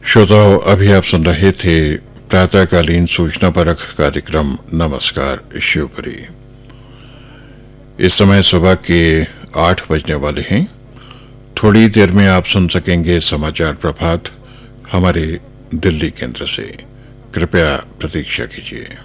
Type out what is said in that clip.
श्रोताओं, अभी आप सुन रहे थे प्रातःकालीन सूचना परख कार्यक्रम नमस्कार शिवपुरी। इस समय सुबह के 8 बजने वाले हैं। थोड़ी देर में आप सुन सकेंगे समाचार प्रभात हमारे दिल्ली केंद्र से। कृपया प्रतीक्षा कीजिए।